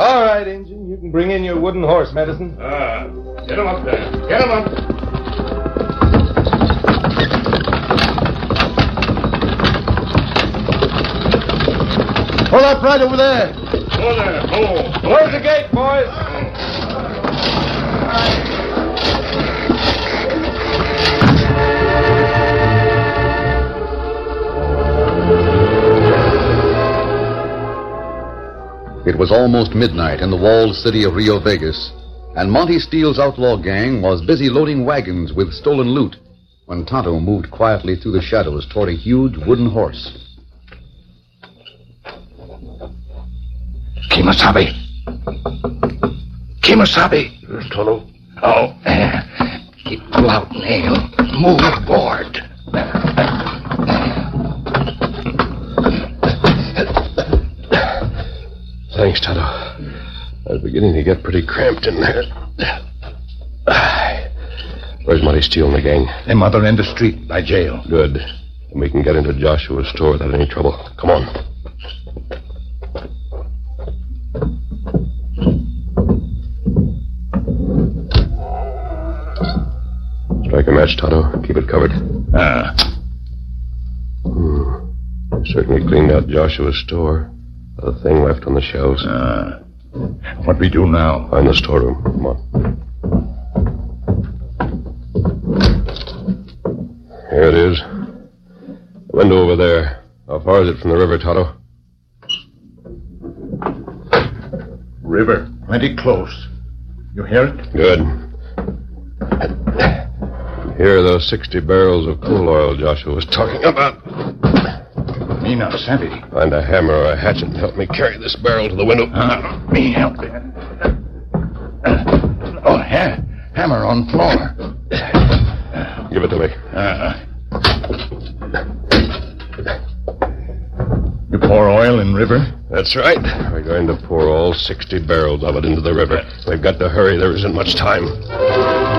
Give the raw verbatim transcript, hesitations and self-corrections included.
All right, Injun. You can bring in your wooden horse medicine. Ah, get him up there. Get him up. Pull up right over there. Go there. Go. Close the gate, boys. It was almost midnight in the walled city of Rio Vegas, and Monty Steele's outlaw gang was busy loading wagons with stolen loot when Tonto moved quietly through the shadows toward a huge wooden horse. Kemosabe. Kemosabe. Yes, Tonto. Oh, uh, keep out, Nail. Move aboard. Thanks, Tonto. I was beginning to get pretty cramped in there. Where's Monty Steele and the gang? Them other end of the street by jail. Good. And we can get into Joshua's store without any trouble. Come on. Strike a match, Tonto. Keep it covered. Ah. Hmm. Certainly cleaned out Joshua's store. Not a thing left on the shelves. Ah. What we do now? Find the storeroom. Come on. Here it is. The window over there. How far is it from the river, Tonto? River. Plenty close. You hear it? Good. Here are those sixty barrels of coal oil Joshua was talking about. Me not savvy. Find a hammer or a hatchet and help me carry this barrel to the window. Uh, me help you. Uh, oh, ha- hammer on floor. Give it to me. Uh, you pour oil in river? That's right. We're going to pour all sixty barrels of it into the river. We've got to hurry. There isn't much time.